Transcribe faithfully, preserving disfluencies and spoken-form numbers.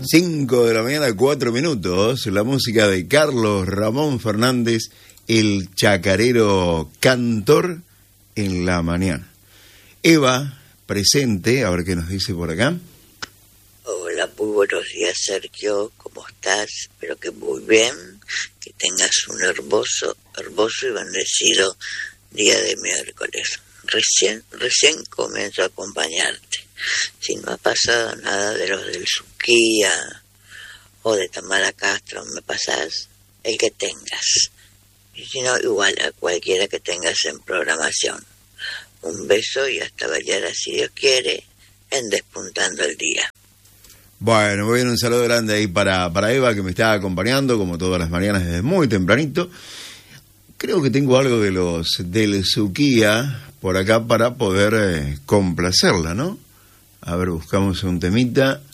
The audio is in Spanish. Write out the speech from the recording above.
Cinco de la mañana, cuatro minutos. La música de Carlos Ramón Fernández, el chacarero cantor en la mañana. Eva, presente, a ver qué nos dice por acá. Hola, muy buenos días, Sergio. ¿Cómo estás? Espero que muy bien. Que tengas un hermoso, hermoso y bendecido día de miércoles. Recién, recién comienzo a acompañarte. Si no ha pasado nada de los del Suquía o de Tamara Castro, me pasás el que tengas. Y si no, igual a cualquiera que tengas en programación. Un beso y hasta mañana, si Dios quiere, en Despuntando el Día. Bueno, muy bien, un saludo grande ahí para, para Eva, que me está acompañando como todas las mañanas desde muy tempranito. Creo que tengo algo de los del Suquía por acá para poder eh, complacerla, ¿no? A ver, buscamos un temita.